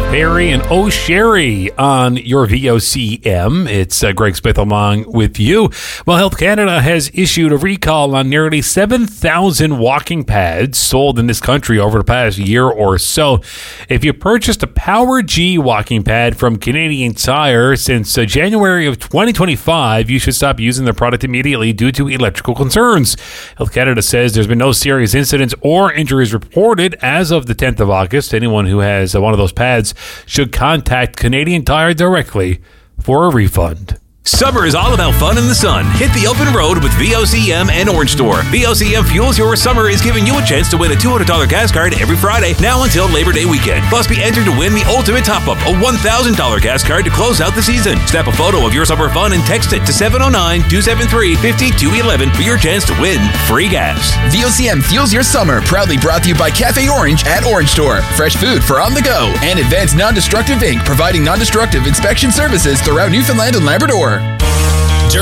Perry and O'Sherry on your VOCM. It's Greg Smith along with you. Well, Health Canada has issued a recall on nearly 7,000 walking pads sold in this country over the past year or so. If you purchased a Power G walking pad from Canadian Tire since January of 2025, you should stop using the product immediately due to electrical concerns. Health Canada says there's been no serious incidents or injuries reported as of the 10th of August. Anyone who has one of those pads should contact Canadian Tire directly for a refund. Summer is all about fun in the sun. Hit the open road with VOCM and Orange Store. VOCM Fuels Your Summer is giving you a chance to win a $200 gas card every Friday, now until Labor Day weekend. Plus, be entered to win the ultimate top-up, a $1,000 gas card to close out the season. Snap a photo of your summer fun and text it to 709-273-5211 for your chance to win free gas. VOCM Fuels Your Summer, proudly brought to you by Cafe Orange at Orange Store. Fresh food for on the go. And Advanced Non-Destructive Inc., providing non-destructive inspection services throughout Newfoundland and Labrador.